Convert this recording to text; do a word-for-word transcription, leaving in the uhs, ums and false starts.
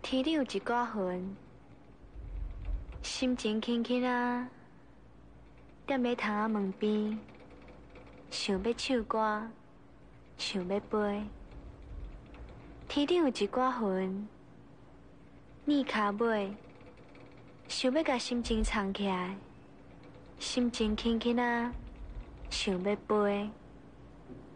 天顶有一寡云，心情轻轻啊，踮咧窗仔门边，想要唱歌，想要飞。天顶有一寡云，踮骹尾，想要甲心情藏起来，心情轻轻啊，想要飞。